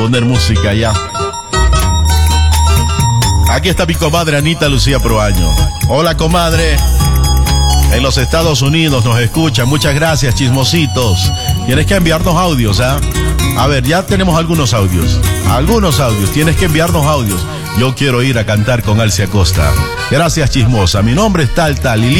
poner música ya. Aquí está mi comadre Anita Lucía Proaño. Hola, comadre. En los Estados Unidos nos escuchan. Muchas gracias, chismositos. Tienes que enviarnos audios, ¿ah? A ver, ya tenemos algunos audios. Tienes que enviarnos audios. Yo quiero ir a cantar con Alcia Costa. Gracias, chismosa. Mi nombre es tal, y